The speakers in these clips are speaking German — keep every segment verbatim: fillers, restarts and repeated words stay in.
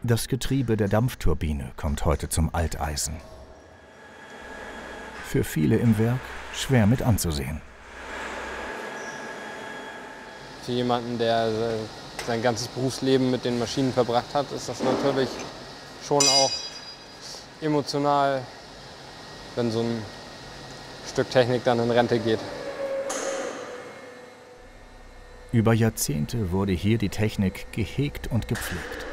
Das Getriebe der Dampfturbine kommt heute zum Alteisen. Für viele im Werk schwer mit anzusehen. Für jemanden, der sein ganzes Berufsleben mit den Maschinen verbracht hat, ist das natürlich schon auch emotional, wenn so ein Stück Technik dann in Rente geht. Über Jahrzehnte wurde hier die Technik gehegt und gepflegt.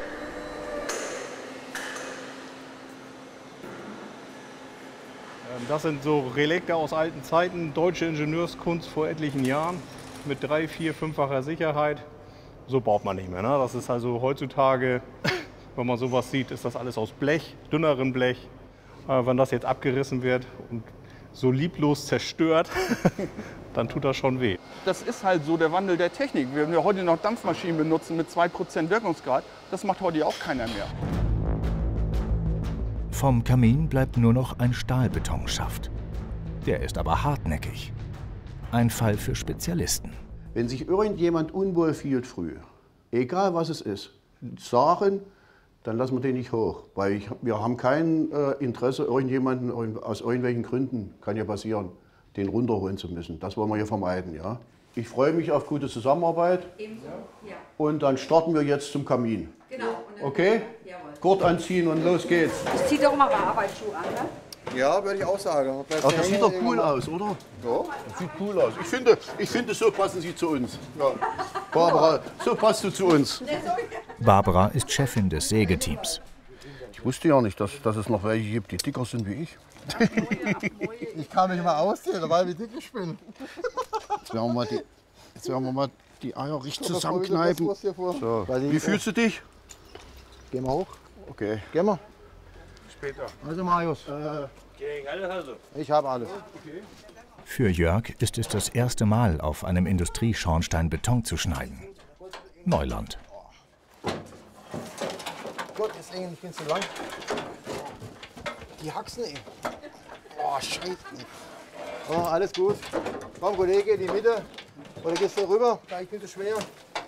Das sind so Relikte aus alten Zeiten, deutsche Ingenieurskunst vor etlichen Jahren mit drei-, vier-, fünffacher Sicherheit. So baut man nicht mehr. Ne? Das ist also heutzutage, wenn man sowas sieht, ist das alles aus Blech, dünneren Blech. Äh, wenn das jetzt abgerissen wird und so lieblos zerstört, dann tut das schon weh. Das ist halt so der Wandel der Technik. Wenn wir heute noch Dampfmaschinen benutzen mit zwei Prozent Wirkungsgrad, das macht heute auch keiner mehr. Vom Kamin bleibt nur noch ein Stahlbetonschaft. Der ist aber hartnäckig. Ein Fall für Spezialisten. Wenn sich irgendjemand unwohl fühlt früh, egal was es ist, sagen, dann lassen wir den nicht hoch. Weil ich, wir haben kein äh, Interesse, irgendjemanden aus irgendwelchen Gründen, kann ja passieren, den runterholen zu müssen. Das wollen wir hier vermeiden. Ja? Ich freue mich auf gute Zusammenarbeit. Ebenso. Ja. Und dann starten wir jetzt zum Kamin. Genau. Okay? Gurt anziehen und los geht's. Ich zieh doch mal Arbeitsschuhe an, ne? Ja, würde ich auch sagen. Aber das sieht doch cool aus, oder? Ja, das sieht cool aus. Ich finde, ich finde, so passen Sie zu uns. Ja. Barbara, so passt du zu uns. Barbara ist Chefin des Sägeteams. Ich wusste ja nicht, dass, dass es noch welche gibt, die dicker sind wie ich. Ich kann mich mal auszählen, weil wie dick ich bin. Jetzt werden wir mal die, jetzt werden wir mal die Eier richtig zusammenkneifen. So. Wie fühlst du dich? Gehen wir hoch. Okay. Gehen wir. Später. Also Marius. Äh, ich habe alles. Für Jörg ist es das erste Mal, auf einem Industrieschornstein Beton zu schneiden. Neuland. Gut, jetzt hängen nicht ganz so lang. Die Haxen, ey. Oh, scheiße. Oh, alles gut. Komm, Kollege, in die Mitte. Oder gehst du rüber? Da, ich bin zu schwer.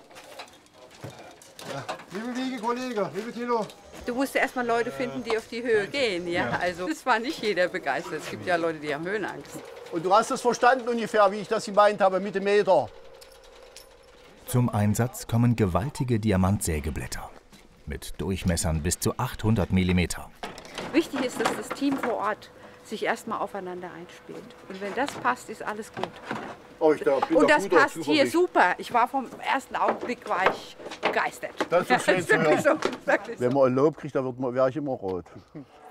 Ja. Wie viel Wiege, Kollege? Wie viel Kilo? Du musst erst mal Leute finden, die auf die Höhe gehen. Ja? Ja. Also, es war nicht jeder begeistert. Es gibt ja Leute, die haben Höhenangst. Und du hast das verstanden ungefähr, wie ich das gemeint habe, mit dem Meter. Zum Einsatz kommen gewaltige Diamantsägeblätter mit Durchmessern bis zu achthundert Millimeter. Wichtig ist, dass das Team vor Ort sich erst mal aufeinander einspielt. Und wenn das passt, ist alles gut. Oh, ich da, bin und da das passt hier super. Ich war vom ersten Augenblick war ich begeistert. Das ist schön zu hören. So, Wenn man ein Lob kriegt, dann wäre ich immer rot.